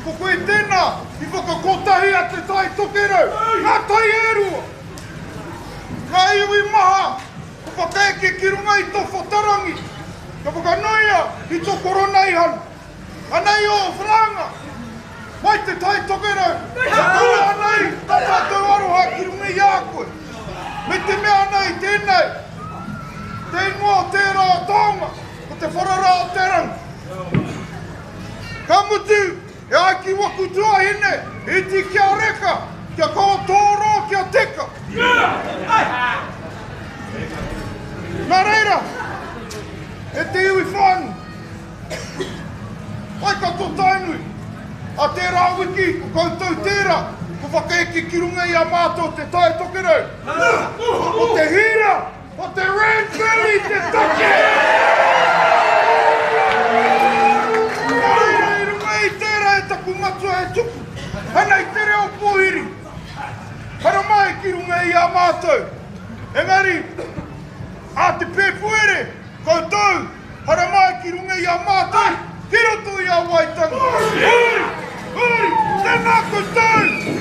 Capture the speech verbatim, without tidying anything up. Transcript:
Ko koe tēnā, i whakakotahi a te tai tokerau. Ngā tai e rua. Ngā iwi maha, ko whakaeke ki runga i tō whatarangi. Ka whakanoia i tō koronei hanu. Anei o whranga. Mai te tai tokerau. Ka kua anei, tā tātou aroha ki runga i a koe. Me te mea nei tēnei. Te ingoa tērā o taonga, ko te wharara o te rangi. Ka mutu, e ai ki waku tua hine, e ti kia reka, kia koa tōro, kia teka. Nā reira, e te iwi whanu. Ai ka tō tainui, a tērā wiki, ko koutou tērā, ko whakaeke ki runga i a mātou te tai tokerau. O te hira, o te Rand Valley, te toke! Nā reira i runga i tērā e taku matua e tuku. Hanei tere o pōhiri. Hara mai ki runga i a mātou. Engari, a te pēpuere, koutou, hara mai ki runga i a mātou, ki roto i a waitanga. Ui! Ui! Tēnā koutou!